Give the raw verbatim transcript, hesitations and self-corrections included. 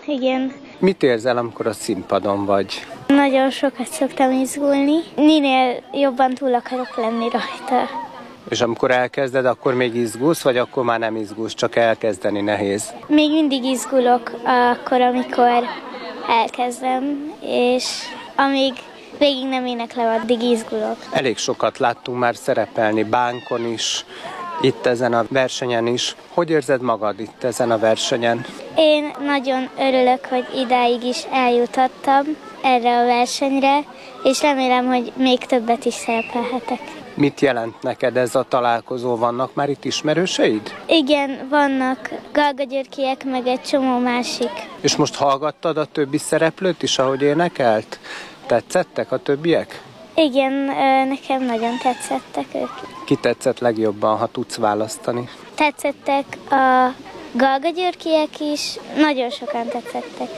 igen. Mit érzel, amikor a színpadon vagy? Nagyon sokat szoktam izgulni. Minél jobban túl akarok lenni rajta. És amikor elkezded, akkor még izgulsz, vagy akkor már nem izgulsz, csak elkezdeni nehéz? Még mindig izgulok akkor, amikor elkezdem, és amíg végig nem éneklem, addig izgulok. Elég sokat láttunk már szerepelni bánkon is, itt ezen a versenyen is. Hogy érzed magad itt ezen a versenyen? Én nagyon örülök, hogy idáig is eljutottam erre a versenyre, és remélem, hogy még többet is szerepelhetek. Mit jelent neked ez a találkozó? Vannak már itt ismerőseid? Igen, vannak galgagyörkiek, meg egy csomó másik. És most hallgattad a többi szereplőt is, ahogy énekelt? Tetszettek a többiek? Igen, nekem nagyon tetszettek ők. Ki tetszett legjobban, ha tudsz választani? Tetszettek a galgagyörkiek is, nagyon sokan tetszettek.